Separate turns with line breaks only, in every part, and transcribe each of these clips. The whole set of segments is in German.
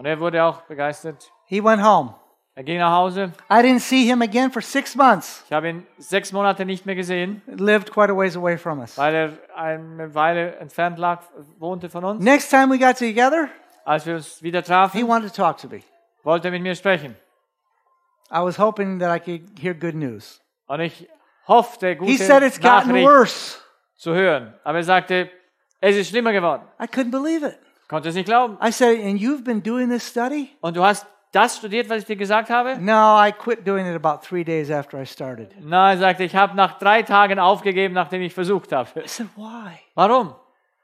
Und er wurde auch begeistert.
He went home.
Er ging nach Hause.
I didn't see him again for 6 months.
Ich habe ihn 6 Monate nicht mehr gesehen,
Lived quite a ways away from us.
weil er eine Weile entfernt wohnte von uns.
Next time we got together,
Als wir uns wieder
he
trafen,
wanted to talk to me.
wollte er mit mir sprechen.
I was hoping that I could hear good news.
Und ich hoffte,
He
gute
said it's gotten
Nachricht
worse.
zu hören. Aber er sagte, es ist schlimmer geworden.
I couldn't believe it.
Konnte es nicht glauben.
I said, and you've been doing this study?
Und du hast das studiert, was ich dir gesagt habe?
No, I quit doing it about 3 days after I started.
Na, er sagte, ich habe nach 3 Tagen aufgegeben, nachdem ich versucht habe.
I said, why?
Warum?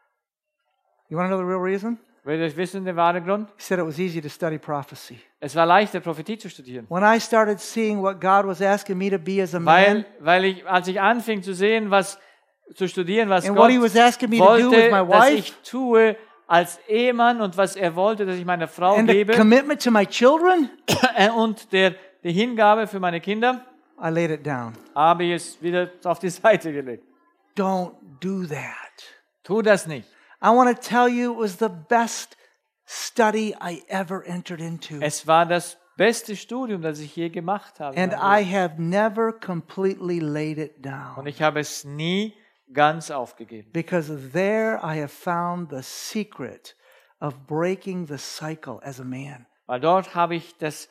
You want to know the real reason?
Will ihr wissen, der wahre Grund?
He said it was easy to study prophecy.
Es war leichter, Prophetie zu studieren.
When I started seeing what God was asking me to be as a man,
Als ich anfing zu sehen, zu studieren, was
and
Gott
what He was asking me to do with
wollte,
my
dass
wife,
ich tue als Ehemann und was er wollte, dass ich meiner Frau
and the
gebe
commitment to my children,
und die Hingabe für meine Kinder,
I laid it down.
habe ich es wieder auf die Seite gelegt.
Don't do that.
Tu das nicht.
I want to tell you it was the best study I ever entered into.
Es war das beste Studium, das ich je gemacht habe.
And I have never completely laid it
Und
down.
ich habe es nie ganz aufgegeben.
Because there I have found the secret of breaking the cycle as a man.
Weil dort habe ich das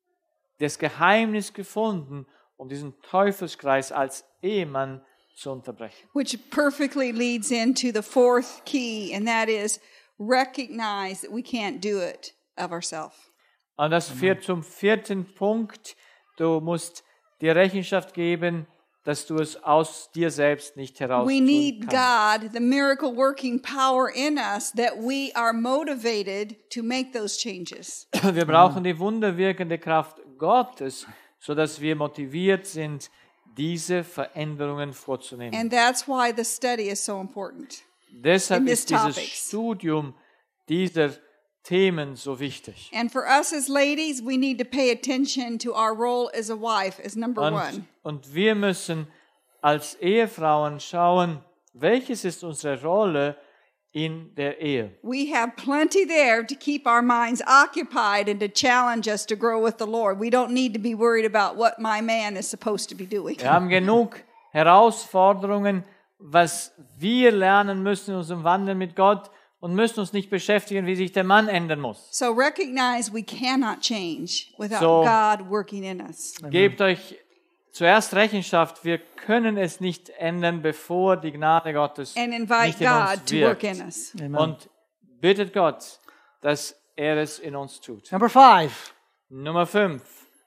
Geheimnis gefunden, um diesen Teufelskreis als Ehemann zu unterbrechen.
Which perfectly leads into the fourth key, and that is recognize that we can't do it of ourselves.
Und das führt zum 4. Punkt. Du musst dir Rechenschaft geben, dass du es aus dir selbst nicht heraus
We
tun
need
kannst.
God, the miracle working power in us, that we are motivated to make those changes.
Wir brauchen die wunderwirkende Kraft Gottes, sodass wir motiviert sind, diese Veränderungen vorzunehmen.
And that's why the study is so important.
Deshalb
in
ist
these
dieses
topics.
Studium dieser Themen so wichtig.
And for us as ladies, we need to pay attention to our role as a wife, as number one.
Und wir müssen als Ehefrauen schauen, welches ist unsere Rolle in der Ehe.
We have plenty there to keep our minds occupied and to challenge us to grow with the Lord. We don't need to be worried about what my man is supposed to be doing.
Wir haben genug Herausforderungen, was wir lernen müssen in unserem Wandel mit Gott und müssen uns nicht beschäftigen, wie sich der Mann ändern muss.
So recognize we cannot change without
So-
God working in us.
Gebt euch zuerst Rechenschaft, wir können es nicht ändern, bevor die Gnade Gottes
And invite
nicht in uns
God to work
wirkt.
in us.
Amen.
Und bittet Gott, dass er es in uns tut.
Number 5,
Nummer 5.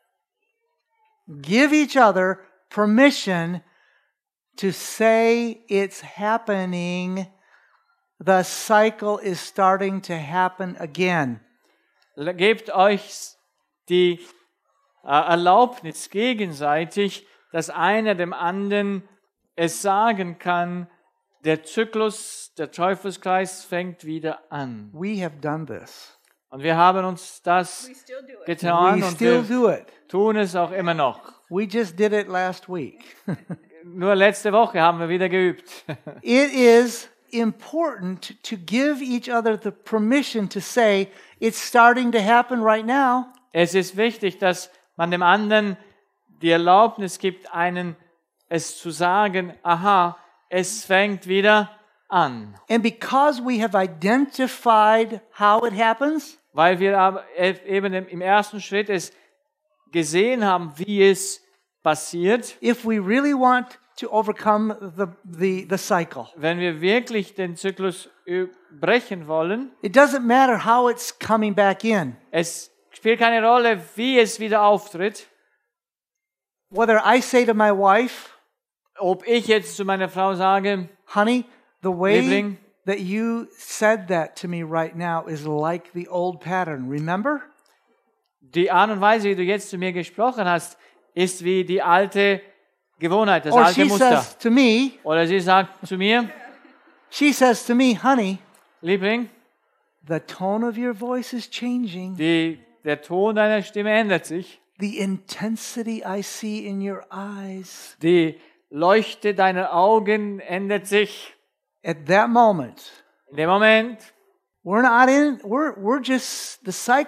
give each other permission to say it's happening. The cycle is starting to happen again.
Gebt euch die Erlaubnis gegenseitig, dass einer dem anderen es sagen kann, der Zyklus, der Teufelskreis fängt wieder an.
We have done this.
Und wir haben uns das getan
We
und
still
wir
do it.
tun es auch immer noch.
We just did it last week.
Nur letzte Woche haben wir wieder geübt.
It is important to give each other the permission to say it's starting to happen right now.
Es ist wichtig, dass man dem anderen die Erlaubnis gibt, es zu sagen, aha, es fängt wieder an.
And because we have identified how it happens,
Weil wir aber eben im ersten Schritt es gesehen haben, wie es passiert.
if we really want to overcome the cycle,
Wenn wir wirklich den Zyklus brechen wollen,
it doesn't matter how it's coming back in.
es spielt keine Rolle, wie es wieder auftritt.
Whether I say to my wife,
Ob ich jetzt zu meiner Frau sage,
honey, the way
Liebling.
that you said that to me right now is like the old pattern. Remember?
die Art und Weise, wie du jetzt zu mir gesprochen hast, ist wie die alte Gewohnheit, das
Or
alte
she
Muster.
says to me,
Oder sie sagt zu mir,
honey,
Liebling,
the tone of your voice is changing.
der Ton deiner Stimme ändert sich.
The intensity I see in your eyes.
Die Leuchte deiner Augen ändert sich.
At that moment,
In dem Moment
we're just, the cycle